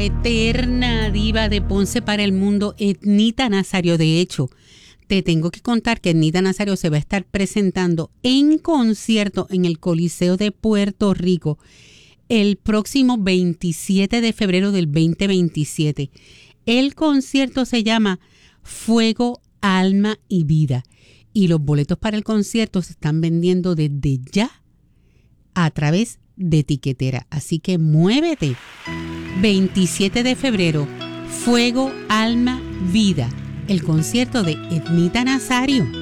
Eterna diva de Ponce para el mundo, Ednita Nazario. De hecho, te tengo que contar que Ednita Nazario se va a estar presentando en concierto en el Coliseo de Puerto Rico el próximo 27 de febrero del 2027. El concierto se llama Fuego, Alma y Vida. Y los boletos para el concierto se están vendiendo desde ya a través de Tiquetera. Así que muévete. 27 de febrero, Fuego, Alma, Vida. El concierto de Ednita Nazario.